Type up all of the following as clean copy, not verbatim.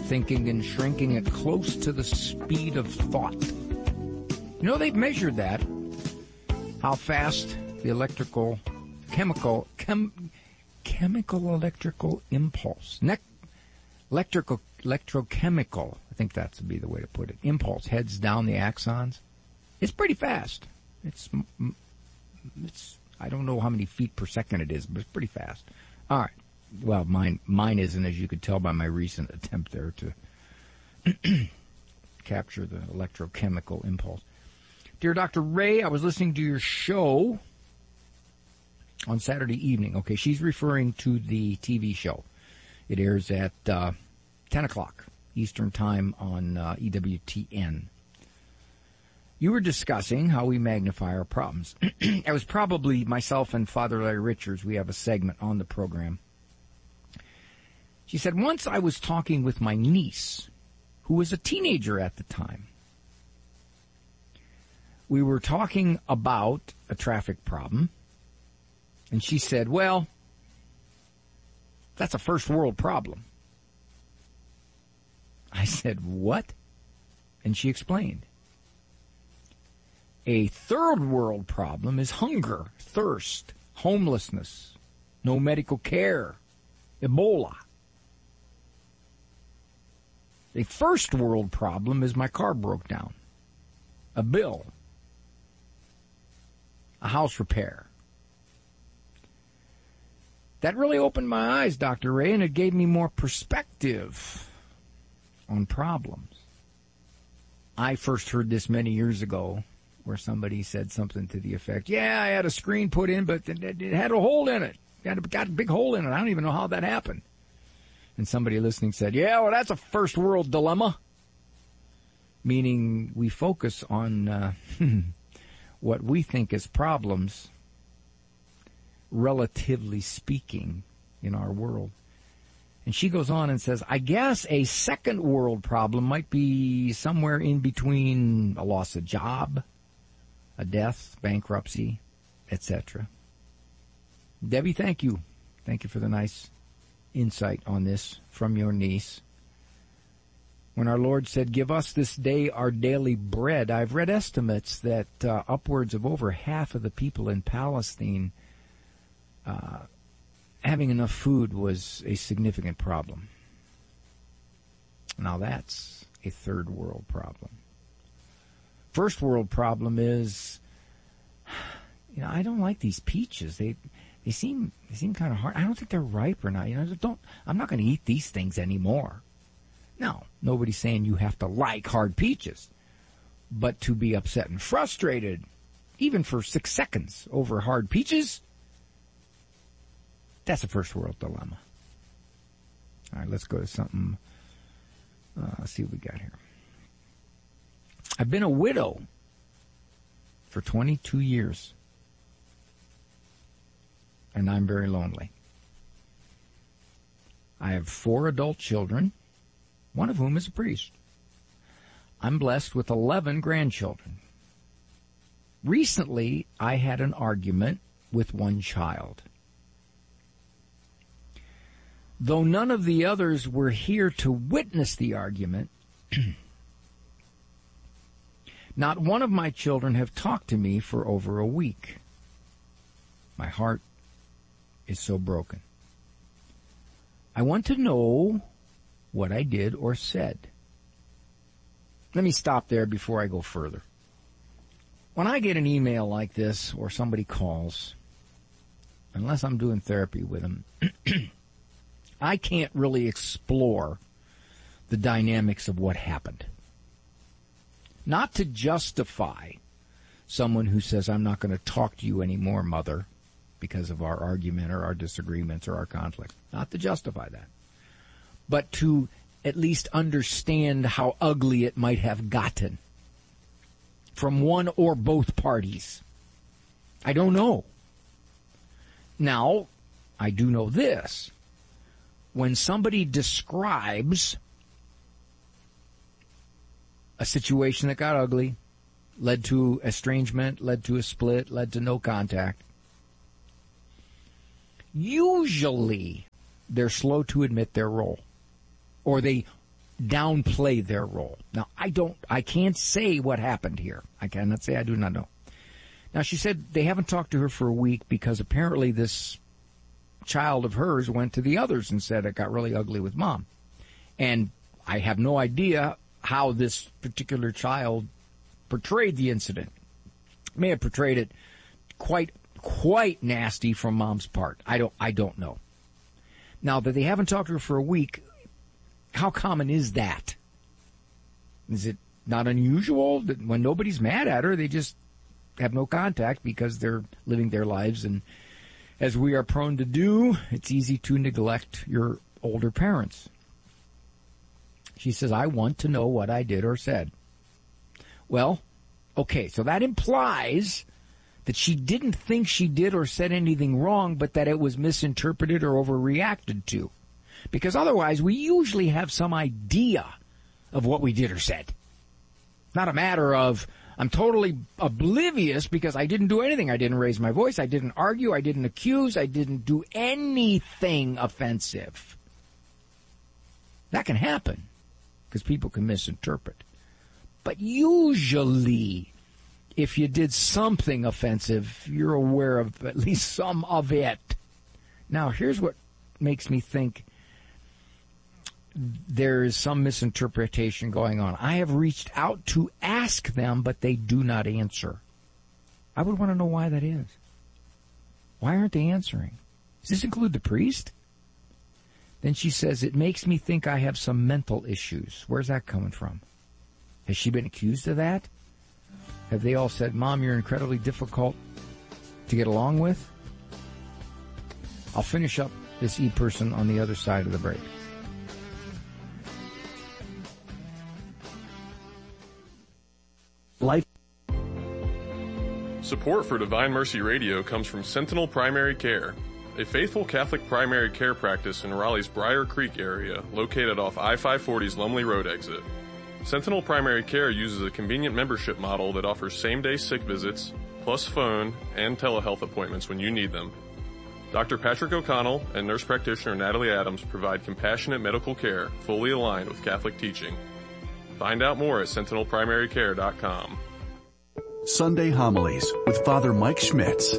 thinking and shrinking it close to the speed of thought. You know, they've measured that, how fast the chemical impulse, electrochemical, I think that would be the way to put it, impulse heads down the axons. It's pretty fast. It's I don't know how many feet per second it is, but it's pretty fast. All right. Well, mine isn't, as you could tell by my recent attempt there to capture the electrochemical impulse. Dear Dr. Ray, I was listening to your show on Saturday evening. Okay, she's referring to the TV show. It airs at 10 o'clock Eastern Time on EWTN. You were discussing how we magnify our problems. It was probably myself and Father Larry Richards. We have a segment on the program. She said, once I was talking with my niece, who was a teenager at the time. We were talking about a traffic problem, and she said, well, that's a first world problem. I said, what? And she explained. A third world problem is hunger, thirst, homelessness, no medical care, Ebola. A first world problem is my car broke down, a bill, a house repair. That really opened my eyes, Dr. Ray, and it gave me more perspective on problems. I first heard this many years ago where somebody said something to the effect, yeah, I had a screen put in, but it had a hole in it. Got a big hole in it. I don't even know how that happened. And somebody listening said, yeah, well, that's a first world dilemma. Meaning we focus on what we think is problems, relatively speaking, in our world. And she goes on and says, I guess a second world problem might be somewhere in between a loss of job, a death, bankruptcy, etc. Debbie, thank you. Thank you for the nice insight on this from your niece. When our Lord said, give us this day our daily bread, I've read estimates that upwards of over half of the people in Palestine having enough food was a significant problem. Now that's a third world problem. First world problem is, I don't like these peaches. They seem kind of hard. I don't think they're ripe or not. I'm not going to eat these things anymore. No, nobody's saying you have to like hard peaches, but to be upset and frustrated, even for 6 seconds over hard peaches, that's a first world dilemma. All right, let's go to something. Let's see what we got here. I've been a widow for 22 years. And I'm very lonely. I have 4 adult children, one of whom is a priest. I'm blessed with 11 grandchildren. Recently, I had an argument with one child. Though none of the others were here to witness the argument, not one of my children have talked to me for over a week. My heart is so broken. I want to know what I did or said. Let me stop there before I go further. When I get an email like this or somebody calls, unless I'm doing therapy with them, I can't really explore the dynamics of what happened. Not to justify someone who says, I'm not going to talk to you anymore, mother, because of our argument or our disagreements or our conflict. Not to justify that. But to at least understand how ugly it might have gotten from one or both parties. I don't know. Now, I do know this. When somebody describes a situation that got ugly, led to estrangement, led to a split, led to no contact, usually they're slow to admit their role, or they downplay their role. Now, I can't say what happened here. I cannot say I do not know. Now, she said they haven't talked to her for a week because apparently this child of hers went to the others and said it got really ugly with mom. And I have no idea how this particular child portrayed the incident. May have portrayed it quite nasty from mom's part. I don't know. Now that they haven't talked to her for a week, how common is that? Is it not unusual that when nobody's mad at her, they just have no contact because they're living their lives? And as we are prone to do, it's easy to neglect your older parents. She says, I want to know what I did or said. Well, okay, so that implies that she didn't think she did or said anything wrong, but that it was misinterpreted or overreacted to. Because otherwise, we usually have some idea of what we did or said. Not a matter of, I'm totally oblivious because I didn't do anything. I didn't raise my voice. I didn't argue. I didn't accuse. I didn't do anything offensive. That can happen because people can misinterpret. But usually, if you did something offensive, you're aware of at least some of it. Now, here's what makes me think there is some misinterpretation going on. I have reached out to ask them, but they do not answer. I would want to know why that is. Why aren't they answering? Does this include the priest? Then she says, it makes me think I have some mental issues. Where's that coming from? Has she been accused of that? Have they all said, Mom, you're incredibly difficult to get along with? I'll finish up this e-person on the other side of the break. Life. Support for Divine Mercy Radio comes from Sentinel Primary Care, a faithful Catholic primary care practice in Raleigh's Briar Creek area, located off I-540's Lumley Road exit. Sentinel Primary Care uses a convenient membership model that offers same-day sick visits, plus phone and telehealth appointments when you need them. Dr. Patrick O'Connell and nurse practitioner Natalie Adams provide compassionate medical care fully aligned with Catholic teaching. Find out more at sentinelprimarycare.com. Sunday Homilies with Father Mike Schmitz.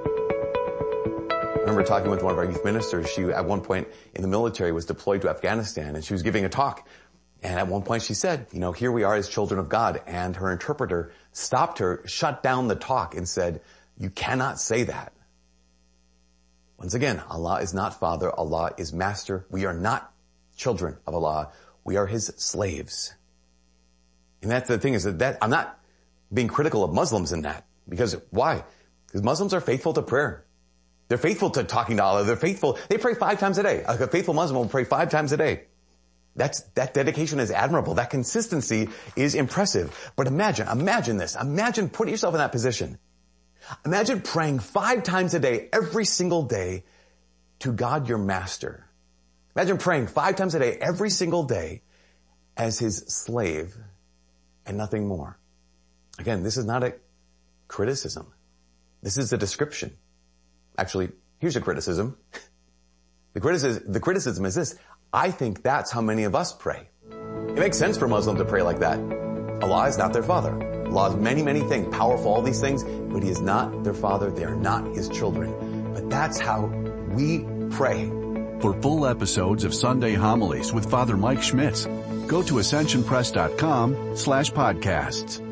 I remember talking with one of our youth ministers. She, at one point in the military, was deployed to Afghanistan, and she was giving a talk. And at one point she said, here we are as children of God. And her interpreter stopped her, shut down the talk, and said, you cannot say that. Once again, Allah is not Father. Allah is Master. We are not children of Allah. We are His slaves. And that's the thing is that I'm not being critical of Muslims in that. Because why? Because Muslims are faithful to prayer. They're faithful to talking to Allah. They're faithful. They pray 5 times a day. A faithful Muslim will pray 5 times a day. That dedication is admirable. That consistency is impressive. But imagine this. Imagine putting yourself in that position. Imagine praying 5 times a day, every single day, to God your Master. Imagine praying 5 times a day, every single day, as His slave, and nothing more. Again, this is not a criticism. This is a description. Actually, here's a criticism. The criticism is this. I think that's how many of us pray. It makes sense for Muslims to pray like that. Allah is not their Father. Allah is many, many things, powerful, all these things, but He is not their Father. They are not His children. But that's how we pray. For full episodes of Sunday Homilies with Father Mike Schmitz, go to ascensionpress.com/podcasts.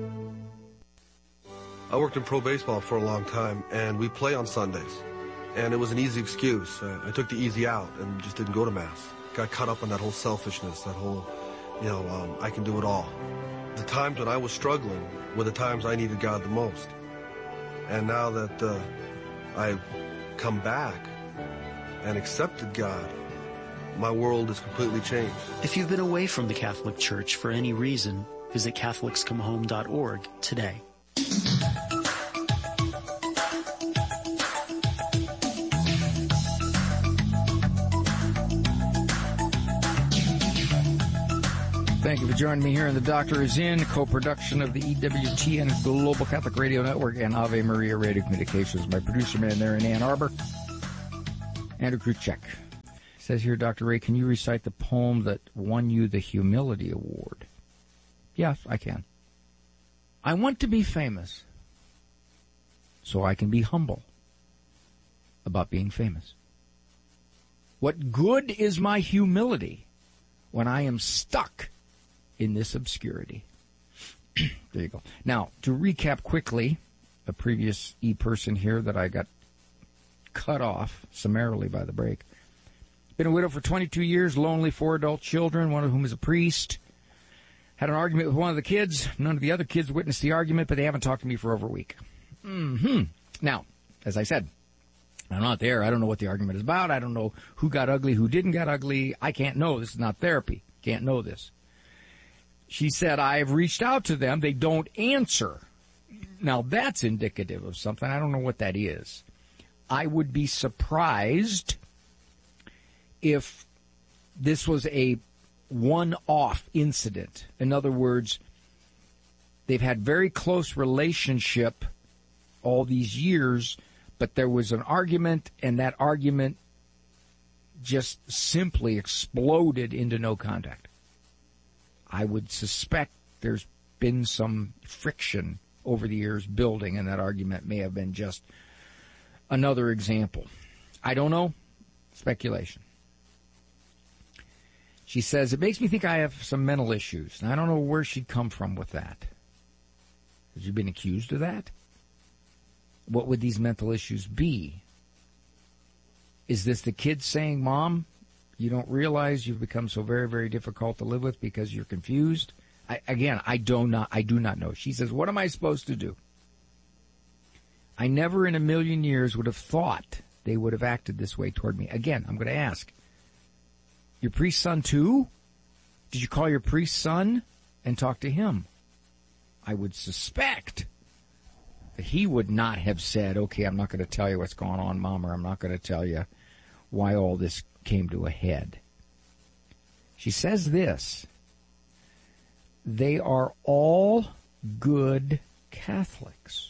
I worked in pro baseball for a long time, and we play on Sundays. And it was an easy excuse. I took the easy out and just didn't go to Mass. Got caught up in that whole selfishness, that whole, I can do it all. The times when I was struggling were the times I needed God the most. And now that I've come back and accepted God, my world has completely changed. If you've been away from the Catholic Church for any reason, visit CatholicsComeHome.org today. Thank you for joining me here in The Doctor Is In, co-production of the EWTN Global Catholic Radio Network and Ave Maria Radio Communications. My producer man there in Ann Arbor, Andrew Kruchek. Says here, Dr. Ray, can you recite the poem that won you the Humility Award? Yes, I can. I want to be famous so I can be humble about being famous. What good is my humility when I am stuck in this obscurity? There you go. Now, to recap quickly, a previous e-person here that I got cut off summarily by the break. Been a widow for 22 years, lonely, 4 adult children, one of whom is a priest. Had an argument with one of the kids. None of the other kids witnessed the argument, but they haven't talked to me for over a week. Now, as I said, I'm not there. I don't know what the argument is about. I don't know who got ugly, who didn't get ugly. I can't know. This is not therapy. Can't know this. She said, I've reached out to them. They don't answer. Now, that's indicative of something. I don't know what that is. I would be surprised if this was a one-off incident. In other words, they've had very close relationship all these years, but there was an argument, and that argument just simply exploded into no contact. I would suspect there's been some friction over the years building, and that argument may have been just another example. I don't know. Speculation. She says, it makes me think I have some mental issues. And I don't know where she'd come from with that. Has she been accused of that? What would these mental issues be? Is this the kid saying, Mom, you don't realize you've become so very, very difficult to live with because you're confused? I do not know. She says, what am I supposed to do? I never in a million years would have thought they would have acted this way toward me. Again, I'm going to ask, your priest son too? Did you call your priest son and talk to him? I would suspect that he would not have said, okay, I'm not going to tell you what's going on, Mom, or I'm not going to tell you why all this came to a head. She says this, they are all good Catholics.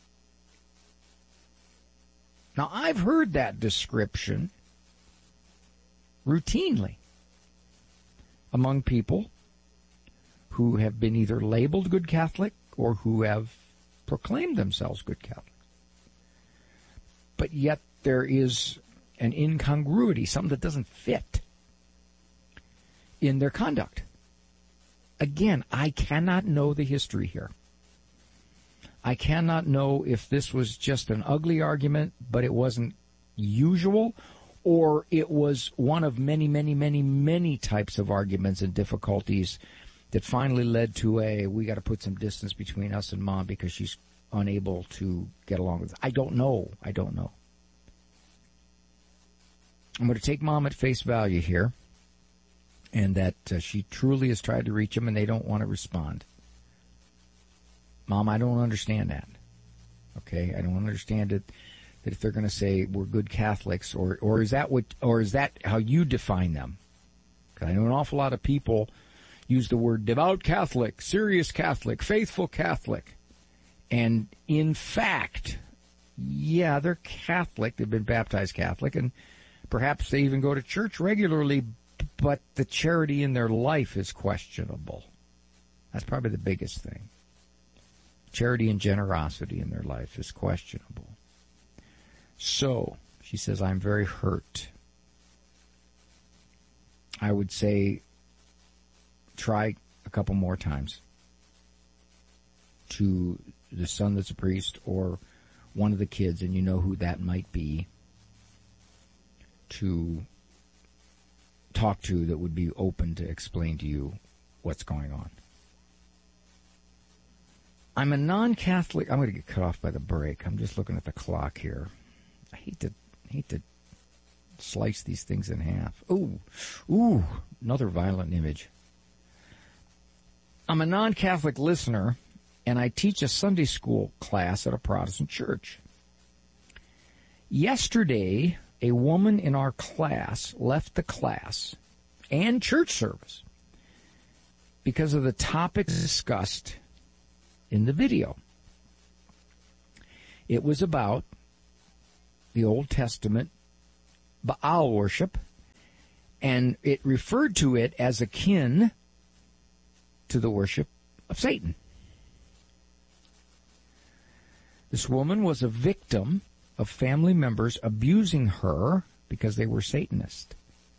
Now, I've heard that description routinely among people who have been either labeled good Catholic or who have proclaimed themselves good Catholics. But yet there is an incongruity, something that doesn't fit in their conduct. Again, I cannot know the history here. I cannot know if this was just an ugly argument, but it wasn't usual, or it was one of many, many, many, many types of arguments and difficulties that finally led to we got to put some distance between us and Mom because she's unable to get along with us. I don't know. I'm going to take Mom at face value here, and that she truly has tried to reach them and they don't want to respond. Mom, I don't understand that. Okay, I don't understand it. That if they're going to say we're good Catholics, or is that how you define them? Because I know an awful lot of people use the word devout Catholic, serious Catholic, faithful Catholic, and in fact, yeah, they're Catholic. They've been baptized Catholic, and perhaps they even go to church regularly, but the charity in their life is questionable. That's probably the biggest thing. Charity and generosity in their life is questionable. So, she says, I'm very hurt. I would say try a couple more times to the son that's a priest or one of the kids, and you know who that might be, to talk to that would be open to explain to you what's going on. I'm a non-Catholic. I'm going to get cut off by the break. I'm just looking at the clock here. I hate to slice these things in half. Ooh, another violent image. I'm a non-Catholic listener, and I teach a Sunday school class at a Protestant church. Yesterday, a woman in our class left the class and church service because of the topics discussed in the video. It was about the Old Testament Baal worship And it referred to it as akin to the worship of Satan. This woman was a victim of family members abusing her because they were Satanists.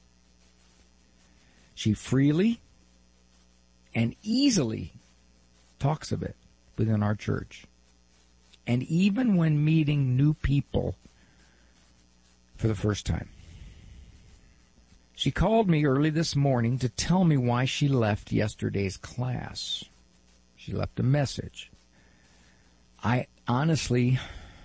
She freely and easily talks of it within our church. And even when meeting new people for the first time. She called me early this morning to tell me why she left yesterday's class. She left a message. I honestly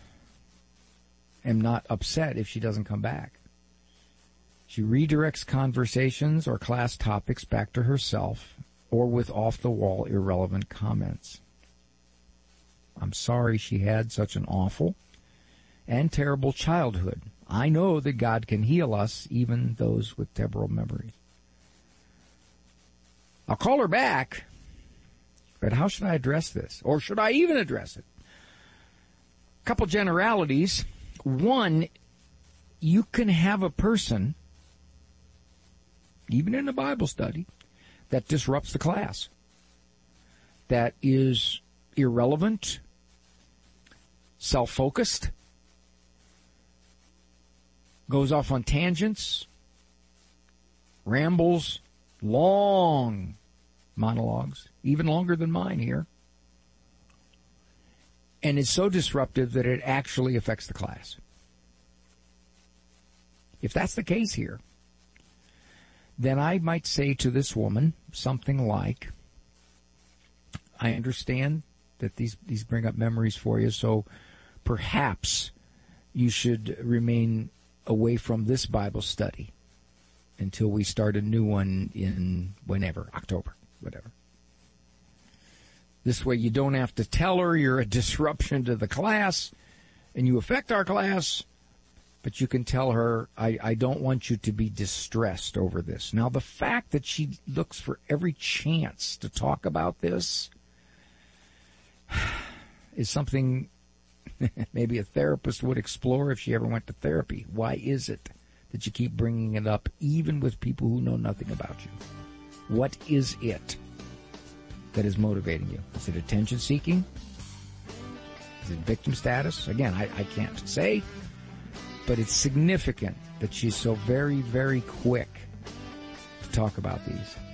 am not upset if she doesn't come back. She redirects conversations or class topics back to herself or with off-the-wall irrelevant comments. I'm sorry she had such an awful and terrible childhood. I know that God can heal us, even those with terrible memories. I'll call her back, but how should I address this? Or should I even address it? A couple generalities. One, you can have a person, even in a Bible study, that disrupts the class, that is irrelevant, self-focused, goes off on tangents, rambles, long monologues, even longer than mine here, and is so disruptive that it actually affects the class. If that's the case here, then I might say to this woman something like, I understand that these bring up memories for you, so perhaps you should remain away from this Bible study until we start a new one in whenever, October, whatever. This way you don't have to tell her you're a disruption to the class and you affect our class, but you can tell her, I don't want you to be distressed over this. Now, the fact that she looks for every chance to talk about this is something maybe a therapist would explore if she ever went to therapy. Why is it that you keep bringing it up, even with people who know nothing about you? What is it that is motivating you? Is it attention seeking? Is it victim status? Again, I can't say, but it's significant that she's so very, very quick to talk about these.